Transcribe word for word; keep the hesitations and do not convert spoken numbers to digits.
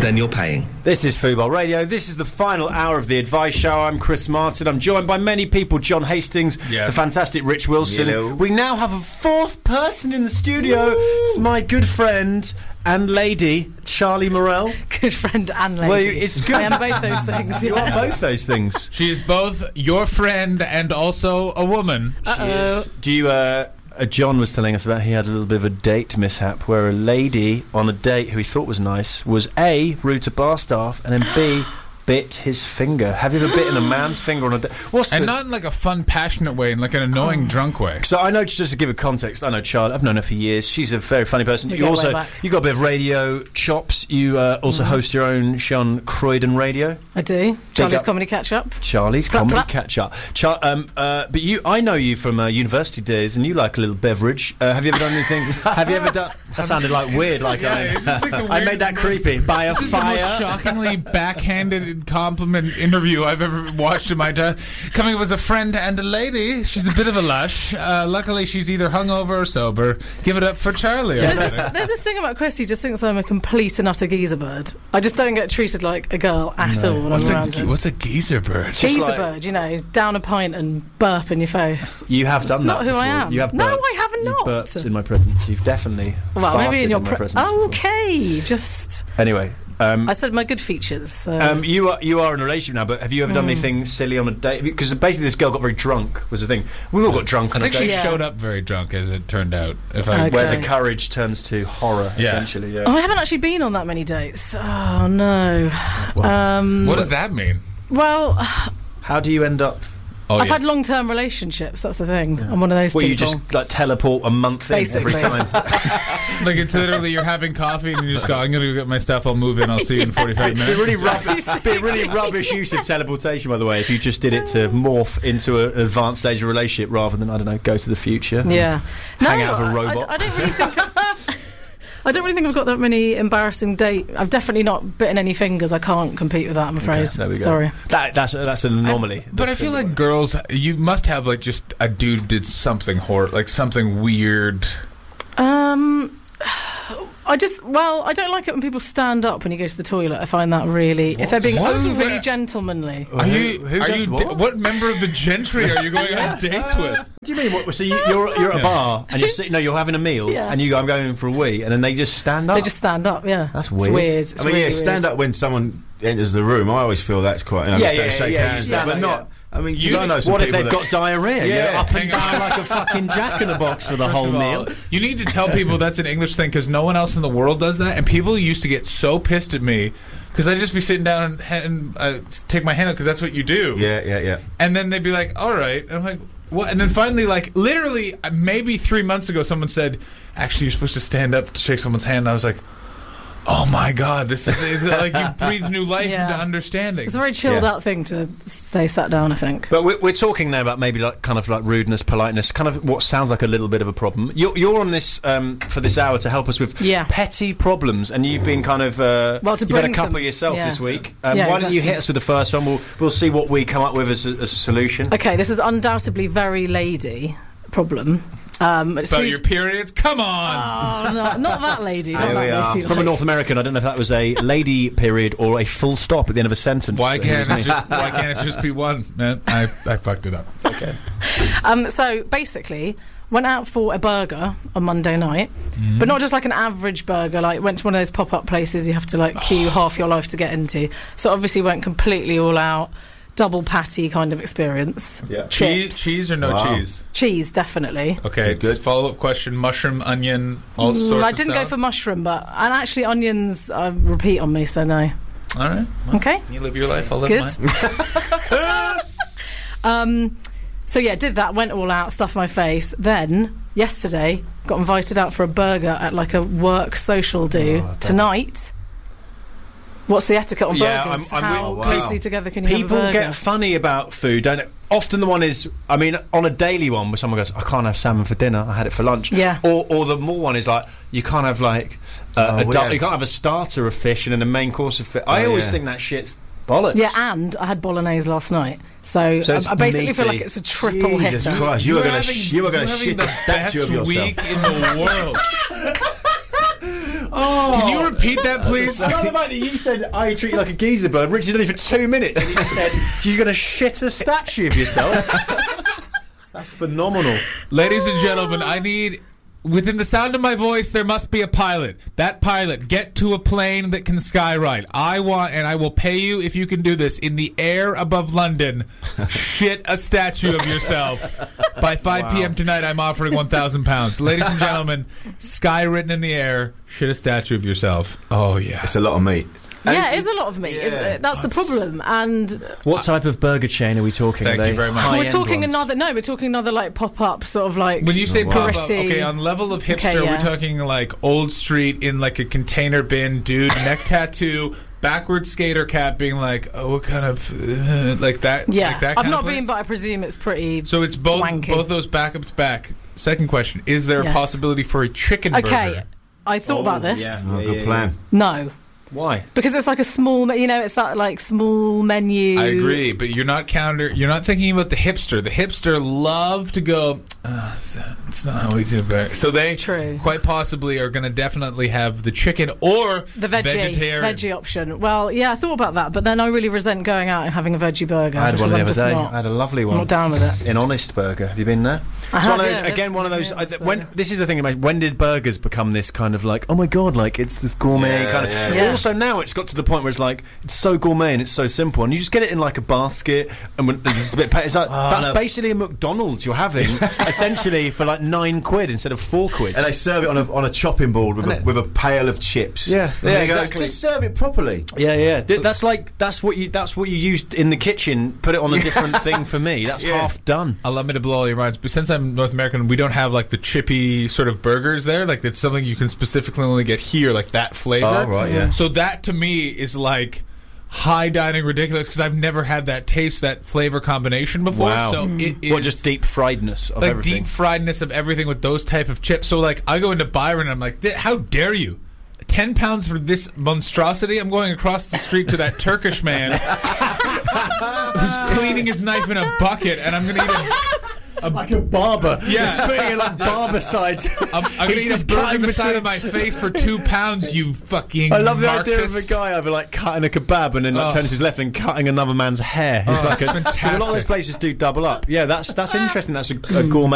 then you're paying. This is Football Radio. This is the final hour of the Advice Show. I'm Chris Martin. I'm joined by many people. John Hastings, yes. the fantastic Rich Wilson. Hello. We now have a fourth person in the studio. Woo! It's my good friend and lady, Charlie Morell. Good friend and lady. Well, it's good. I am both those things. You yes. are both those things. She is both your friend and also a woman. Uh-oh. She is. Do you... Uh, Uh, John was telling us about he had a little bit of a date mishap where a lady on a date who he thought was nice was A, rude to bar staff, and then B, bit his finger. Have you ever bitten a man's finger on a date? What's and the... not in like a fun, passionate way, in like an annoying, oh. drunk way. So I know, just to give a context, I know Charlotte, I've known her for years. She's a very funny person. We You go also, way back. you got a bit of radio chops. You uh, also mm. host your own Sean Croydon Radio. I do. Charlie's Comedy Catch Up. Charlie's clap, Comedy clap. Catch Up. Char- um, uh, but you, I know you from uh, university days, and you like a little beverage. Uh, have you ever done anything? Have you ever done? That sounded like weird. Like, yeah, I, it's just like the I weird, made that creepy by a this fire. Is the most shockingly backhanded compliment interview I've ever watched in my time. Coming was a friend and a lady. She's a bit of a lush. Uh, luckily, she's either hungover or sober. Give it up for Charlie. There's this, there's this thing about Chris. He just thinks I'm a complete and utter geezer bird. I just don't get treated like a girl at No. all when What's I'm a, around him. what's a geezer bird? Geezer like- bird, you know, down a pint and burp in your face. You have done It's that not who before. I am. You have No, burps. I have You've not. burps in my presence. You've definitely Well, farted maybe in your my pre- presence. Oh, before. okay. Just Anyway. Um, I said my good features. So. um, you are you are in a relationship now, but have you ever done Mm. anything silly on a date? Because basically, this girl got very drunk. Was the thing. We've all got drunk I on think a date. she Yeah. showed up very drunk, as it turned out. If I Okay. Where the courage turns to horror, Yeah. essentially. Yeah. Oh, I haven't actually been on that many dates. Oh no. Um, what does that mean? well, How do you end up? Oh, I've yeah. had long-term relationships. That's the thing. I'm one of those Well, people. you just like teleport a month in Basically. every time. Like it's literally you're having coffee and you just go, I'm going to go get my stuff, I'll move in, I'll see you in forty-five Be minutes. really rubbish. Be a really rubbish use of teleportation, by the way. If you just did it to morph into a- an advanced stage of relationship rather than I don't know, go to the future. Yeah. Hang no, out with a I- robot. I, I don't really think. I don't really think I've got that many embarrassing date. I've definitely not bitten any fingers. I can't compete with that. I'm afraid. Okay, there we go. Sorry. That, that's that's an anomaly. I, but I feel like girls, you must have like just a dude did something hor like something weird. Um, I just well, I don't like it when people stand up when you go to the toilet. I find that really, if they're being What? overly What? gentlemanly. Are you? who are does you? what? What? what member of the gentry are you going on dates with? What do you mean? What, so you, you're you're at a Yeah. bar and you're sitting, no, you're having a meal Yeah. and you go, I'm going for a wee, and then they just stand up. They just stand up. Yeah, That's It's weird. weird. It's I mean, really yeah, stand weird. up when someone enters the room. I always feel that's quite, you know, Yeah, just yeah, shake yeah, hands, you but stand not. up, I mean, 'cause You- I know some What if people they've that, got diarrhea? Yeah. You're up and Hang down on. like a fucking jack in a box for the First whole of all, meal. You need to tell people that's an English thing because no one else in the world does that. And people used to get so pissed at me because I'd just be sitting down and, and uh, take my hand out because that's what you do. Yeah, yeah, yeah. And then they'd be like, all right. And I'm like, what? And then finally, like, literally, uh, maybe three months ago, someone said, actually, you're supposed to stand up to shake someone's hand. And I was like, oh my God, this is it's like you breathe new life Yeah. into understanding. It's a very chilled Yeah. out thing to stay sat down, I think. But we're, we're talking now about maybe like kind of like rudeness, politeness, kind of what sounds like a little bit of a problem. You're, you're on this um, for this hour to help us with Yeah. petty problems, and you've been kind of uh, Well, to you've had a bring couple some- yourself yeah. this week. Um, Yeah, why don't you exactly. hit us with the first one? We'll we'll see what we come up with as a, as a solution. Okay, this is undoubtedly very lady problem. Um, it's About three- your periods? Come on! Oh, no, not that lady. Not Here that we are. lady. From a North American, I don't know if that was a lady period or a full stop at the end of a sentence. Why It can't was it me. just, why can't it just be one? Man, I, I fucked it up. Okay. Um, so basically, went out for a burger on Monday night, Mm-hmm. but not just like an average burger. Like went to one of those pop-up places you have to like queue half your life to get into. So obviously went completely all out, double patty kind of experience. Yeah. Cheese, Chips. cheese or no Wow. cheese? Cheese, definitely. Okay, Good. follow up question: mushroom, onion, all sorts. Mm, I of didn't go salad? for mushroom, but and actually onions uh, repeat on me, so no. All right. Well, Okay. You live your life. I'll live Good. mine. Um, so yeah, did that, went all out, stuffed my face. Then yesterday got invited out for a burger at like a work social do. Oh, Tonight, what's the etiquette on Yeah, burgers? I'm- I'm How with- wow. closely together can you People have a burger? get funny about food, don't it? Often the one is, I mean, on a daily one where someone goes, I can't have salmon for dinner, I had it for lunch. Yeah. Or, or the more one is like, you can't have like, uh, Oh, a we du- have- you can't have a starter of fish and then a main course of fish. I Oh, always yeah. think that shit's bollocks. Yeah, and I had bolognese last night, so, So I, it's I basically feel meaty. like it's a triple Jesus hitter. Christ, you were going having- to you were going to you're shit having a statue the of best yourself. week in the world. Oh. Can you repeat that, please? I love the fact that you said I treat you like a geezer bird. Richard's only for two minutes, and you just said you're going to shit a statue of yourself. That's phenomenal. Ladies and gentlemen, I need, within the sound of my voice, there must be a pilot. That pilot, get to a plane that can skyride. I want, and I will pay you if you can do this, in the air above London, shit a statue of yourself. By five p.m. tonight, I'm offering one thousand pounds. Ladies and gentlemen, sky written in the air, shit a statue of yourself. Oh, yeah. It's a lot of meat. Yeah, it is a lot of meat. Yeah. It's, uh, that's the problem. And What type of burger chain are we talking? Thank Are they you very much. high-end we're talking ones? another. No, we're talking another like pop up sort of like. When you say Oh, wow. pop up, Prissy. okay, on level of hipster, Okay, yeah. we're talking like old street in like a container bin, dude, neck tattoo, backward skater cap, being like, oh, what kind of uh, like that? Yeah, like that I've kind not of place? been, but I presume it's pretty. So it's both wanky. both those backups back. Second question: is there Yes. a possibility for a chicken Okay, burger? I thought about this. yeah. Oh, good plan. No, Why? because it's like a small. me- You know, it's that like small menu. I agree, but you're not counter. You're not thinking about the hipster. The hipster love to go. Uh, it's not how we do burger. So they True. quite possibly are going to definitely have the chicken or The veggie, vegetarian. veggie option. Well, yeah, I thought about that, but then I really resent going out and having a veggie burger. I had one because the I'm other just day. Not, I had a lovely I'm one. not down with it. In Honest Burger. Have you been there? I It's have, one of those, yeah, again, one of those. yeah, I, Honest when Burger. this is the thing about when did burgers become this kind of like, oh my god, like it's this gourmet Yeah, kind of. yeah, yeah. Also now it's got to the point where it's like it's so gourmet and it's so simple, and you just get it in like a basket, and when, it's a bit. It's like Oh, that's no. basically a McDonald's you're having, essentially for like nine quid instead of four quid. And they serve it on a on a chopping board with a, with a pail of chips. Yeah, And yeah, they go, exactly. just serve it properly. Yeah, yeah. Th- That's like that's what you that's what you used in the kitchen. Put it on a different thing for me. That's Yeah. half done. Allow me to blow all your minds, but since I'm North American, we don't have like the chippy sort of burgers there. Like it's something you can specifically only get here, like that flavor. Oh, right, yeah. So that to me is like high dining ridiculous because I've never had that taste, that flavor combination before. Wow. So it is What just deep friedness of like everything. deep friedness of everything with those type of chips. So like I go into Byron and I'm like, "Th- how dare you? Ten pounds for this monstrosity? I'm going across the street to that Turkish man who's cleaning his knife in a bucket, and I'm gonna eat a, a like a barber. Yeah. He's putting it like barber sides. I'm, I'm gonna He's eat a just burger cutting the side between- of my face for two pounds. You fucking I love the Marxist. idea of a guy over like cutting a kebab and then like Oh. turns to his left and cutting another man's hair. It's Oh, like that's a, fantastic. A lot of those places do double up. Yeah, that's that's interesting. That's a, a gourmet